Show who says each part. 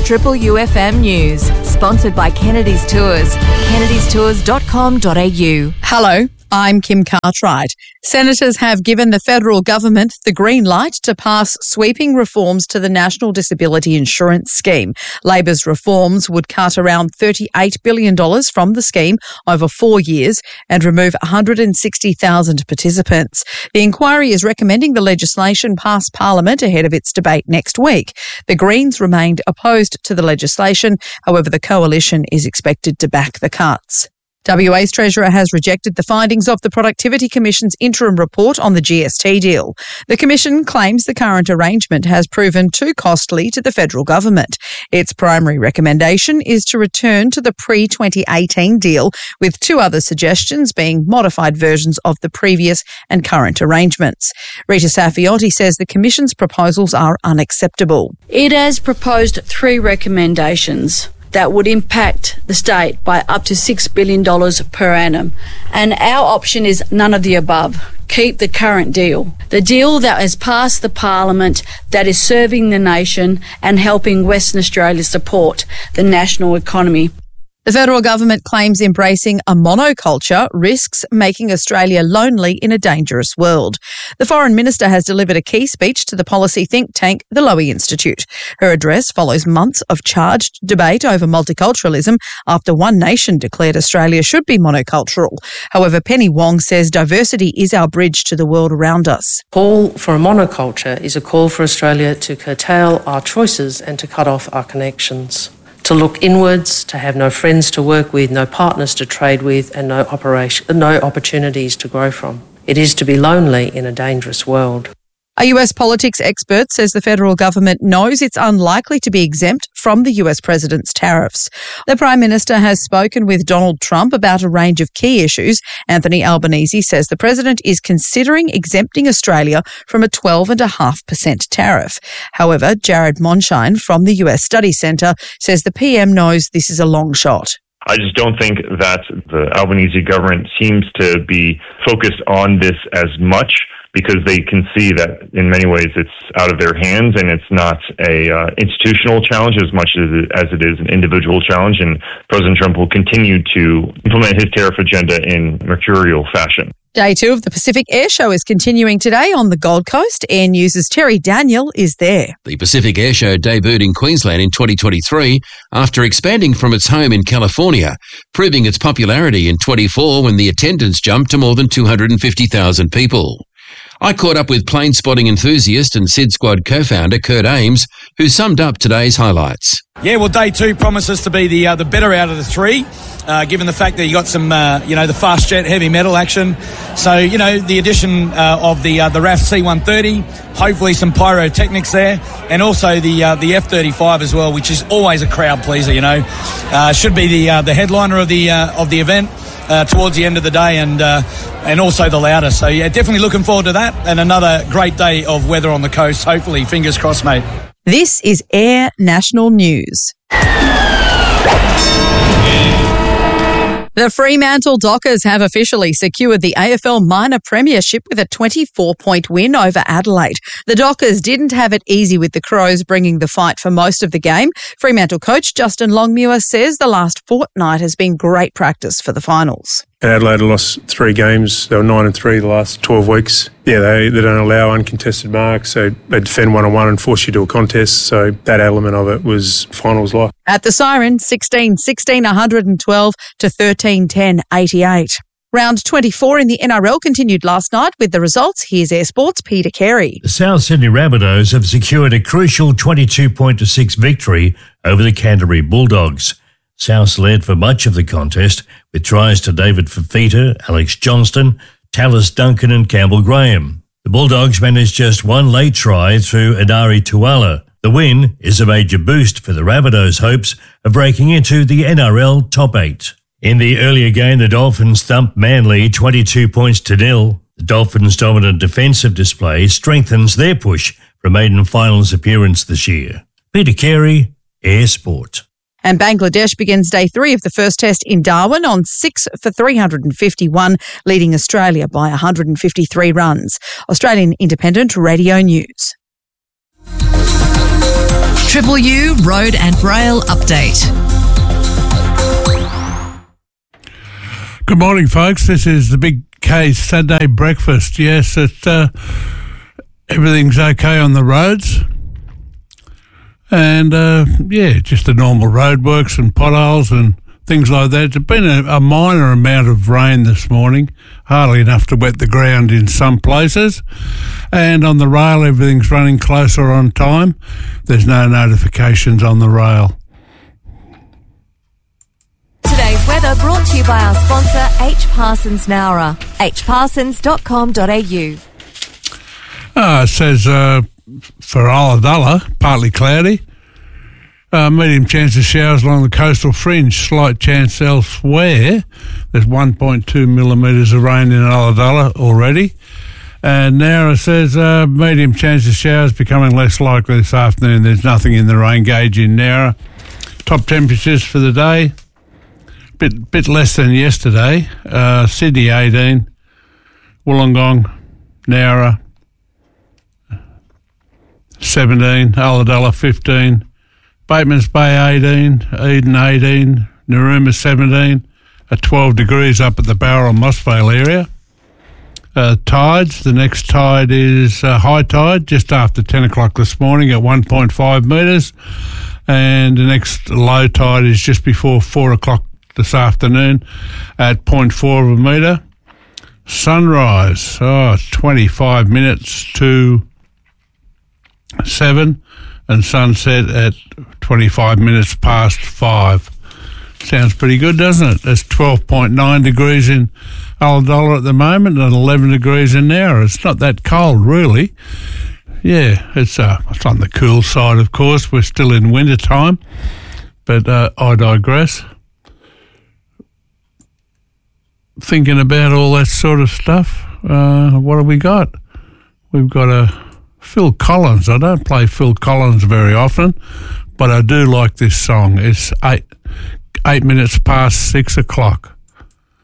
Speaker 1: Triple UFM News, sponsored by Kennedy's Tours, kennedystours.com.au.
Speaker 2: Hello, I'm Kim Cartwright. Senators have given the federal government the green light to pass sweeping reforms to the National Disability Insurance Scheme. Labor's reforms would cut around $38 billion from the scheme over 4 years and remove 160,000 participants. The inquiry is recommending the legislation pass Parliament ahead of its debate next week. The Greens remained opposed to the legislation. However, the coalition is expected to back the cuts. WA's Treasurer has rejected the findings of the Productivity Commission's interim report on the GST deal. The Commission claims the current arrangement has proven too costly to the federal government. Its primary recommendation is to return to the pre-2018 deal, with two other suggestions being modified versions of the previous and current arrangements. Rita Saffioti says the Commission's proposals are unacceptable.
Speaker 3: It has proposed 3 recommendations that would impact the state by up to $6 billion per annum. And our option is none of the above. Keep the current deal. The deal that has passed the Parliament, that is serving the nation and helping Western Australia support the national economy.
Speaker 2: The federal government claims embracing a monoculture risks making Australia lonely in a dangerous world. The Foreign Minister has delivered a key speech to the policy think tank, the Lowy Institute. Her address follows months of charged debate over multiculturalism after One Nation declared Australia should be monocultural. However, Penny Wong says diversity is our bridge to the world around us.
Speaker 4: Call for a monoculture is a call for Australia to curtail our choices and to cut off our connections. To look inwards, to have no friends to work with, no partners to trade with, and no opportunities to grow from. It is to be lonely in a dangerous world.
Speaker 2: A US politics expert says the federal government knows it's unlikely to be exempt from the US president's tariffs. The Prime Minister has spoken with Donald Trump about a range of key issues. Anthony Albanese says the president is considering exempting Australia from a 12.5% tariff. However, Jared Monshine from the US Study Centre says the PM knows this is a long shot.
Speaker 5: I just don't think that the Albanese government seems to be focused on this as much, because they can see that in many ways it's out of their hands and it's not a institutional challenge as much as it is an individual challenge. And President Trump will continue to implement his tariff agenda in mercurial fashion.
Speaker 2: Day 2 of the Pacific Air Show is continuing today on the Gold Coast. Air News' Terry Daniel is there.
Speaker 6: The Pacific Air Show debuted in Queensland in 2023 after expanding from its home in California, proving its popularity in 24 when the attendance jumped to more than 250,000 people. I caught up with plane spotting enthusiast and SID Squad co-founder Kurt Ames, who summed up today's highlights.
Speaker 7: Yeah, well, day 2 promises to be the better out of the 3, given the fact that you got some, the fast jet heavy metal action. So, the addition of the RAF C-130, hopefully some pyrotechnics there, and also the F-35 as well, which is always a crowd pleaser. Should be the headliner of the event. Towards the end of the day, and also the loudest. So, yeah, definitely looking forward to that, and another great day of weather on the coast, hopefully. Fingers crossed, mate.
Speaker 2: This is Air National News. The Fremantle Dockers have officially secured the AFL Minor Premiership with a 24-point win over Adelaide. The Dockers didn't have it easy with the Crows bringing the fight for most of the game. Fremantle coach Justin Longmuir says the last fortnight has been great practice for the finals.
Speaker 8: Adelaide lost 3 games. They were 9-3 the last 12 weeks. Yeah, they don't allow uncontested marks, so they defend 1-on-1 and force you to a contest. So that element of it was finals life.
Speaker 2: At the Siren, 16-16, 112 to 13-10, 88. Round 24 in the NRL continued last night with the results. Here's Air Sports' Peter Carey.
Speaker 9: The South Sydney Rabbitohs have secured a crucial 22-6 victory over the Canterbury Bulldogs. South led for much of the contest with tries to David Fifita, Alex Johnston, Tallis Duncan and Campbell Graham. The Bulldogs managed just one late try through Adari Tuala. The win is a major boost for the Rabbitohs' hopes of breaking into the NRL top 8. In the earlier game, the Dolphins thumped Manly 22-0. The Dolphins' dominant defensive display strengthens their push for a maiden finals appearance this year. Peter Carey, Air Sport.
Speaker 2: And Bangladesh begins day 3 of the first test in Darwin on 6 for 351, leading Australia by 153 runs. Australian Independent Radio News. Triple U Road and Rail Update.
Speaker 10: Good morning, folks. This is the Big K Saturday breakfast. Yes, everything's okay on the roads. And, just the normal roadworks and potholes and things like that. There's been a minor amount of rain this morning, hardly enough to wet the ground in some places. And on the rail, everything's running closer on time. There's no notifications on the rail.
Speaker 1: Today's weather brought to you by our sponsor, H. Parsons Nowra, hparsons.com.au.
Speaker 10: It says for Ulladulla, partly cloudy. Medium chance of showers along the coastal fringe, slight chance elsewhere. There's 1.2 millimetres of rain in Ulladulla already. And Nowra says medium chance of showers becoming less likely this afternoon. There's nothing in the rain gauge in Nowra. Top temperatures for the day, bit less than yesterday. Sydney 18, Wollongong, Nowra 17, Ulladulla 15, Batemans Bay 18, Eden 18, Narooma 17, at 12 degrees up at the Bowral Mossvale area. Tides, the next tide is high tide just after 10 o'clock this morning at 1.5 metres, and the next low tide is just before 4 o'clock this afternoon at 0.4 of a metre. Sunrise, 25 minutes to 7, and sunset at 25 minutes past 5. Sounds pretty good, doesn't it? It's 12.9 degrees in Ulladulla at the moment and 11 degrees in Nowra. It's not that cold, really. Yeah, it's on the cool side, of course. We're still in winter time, but I digress. Thinking about all that sort of stuff, what have we got? We've got Phil Collins. I don't play Phil Collins very often, but I do like this song. It's 8 minutes past 6 o'clock.